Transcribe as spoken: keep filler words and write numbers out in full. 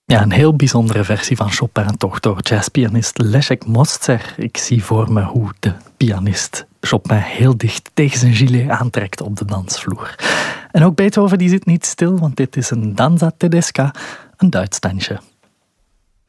Ja, een heel bijzondere versie van Chopin toch door jazzpianist Leszek Mostzer. Ik zie voor me hoe de pianist Chopin heel dicht tegen zijn gilet aantrekt op de dansvloer. En ook Beethoven die zit niet stil, want dit is een danza tedesca, een Duits dansje.